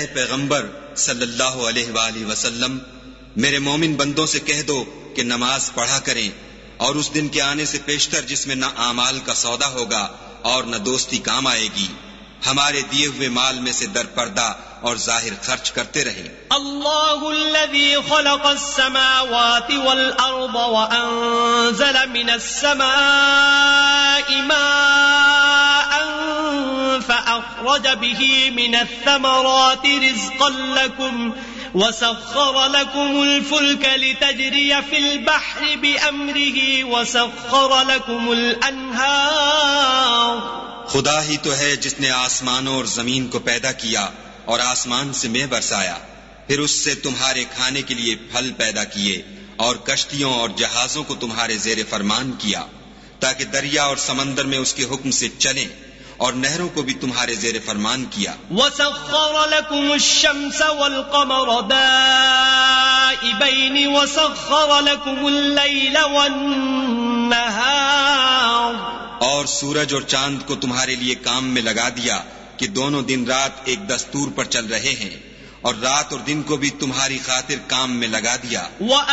پیغمبر صلی اللہ علیہ وآلہ وسلم میرے مومن بندوں سے کہہ دو کہ نماز پڑھا کریں اور اس دن کے آنے سے پیشتر جس میں نہ اعمال کا سودا ہوگا اور نہ دوستی کام آئے گی، ہمارے دیے ہوئے مال میں سے در پردہ اور ظاہر خرچ کرتے رہیں۔ اللہ الذي خلق السماوات والارض وانزل من السماء ماء فاخرج به من الثمرات رزقا لكم وسخر لكم الفلك لتجري في البحر بأمره وسخر لكم الأنهار۔ خدا ہی تو ہے جس نے آسمانوں اور زمین کو پیدا کیا اور آسمان سے مے برسایا، پھر اس سے تمہارے کھانے کے لیے پھل پیدا کیے اور کشتیوں اور جہازوں کو تمہارے زیر فرمان کیا تاکہ دریا اور سمندر میں اس کے حکم سے چلیں، اور نہروں کو بھی تمہارے زیر فرمان کیا۔ وَسَخَّرَ لَكُمُ الشَّمْسَ وَالْقَمَرَ دَائِبَيْنِ وَسَخَّرَ لَكُمُ اللَّيْلَ وَالنَّهَارَ، اور سورج اور چاند کو تمہارے لیے کام میں لگا دیا کہ دونوں دن رات ایک دستور پر چل رہے ہیں، اور رات اور دن کو بھی تمہاری خاطر کام میں لگا دیا۔